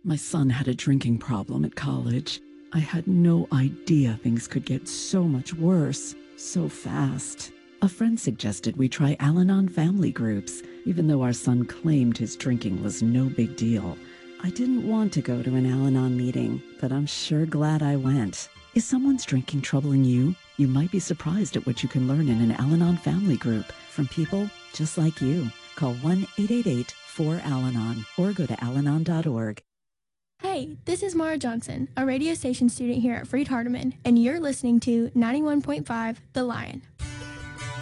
My son had a drinking problem at college. I had no idea things could get so much worse, so fast. A friend suggested we try Al-Anon family groups, even though our son claimed his drinking was no big deal. I didn't want to go to an Al-Anon meeting, but I'm sure glad I went. Is someone's drinking troubling you? You might be surprised at what you can learn in an Al-Anon family group from people just like you. Call 1-888-4AL-ANON or go to alanon.org. Hey, this is Mara Johnson, a radio station student here at Freed Hardeman, and you're listening to 91.5 The Lion.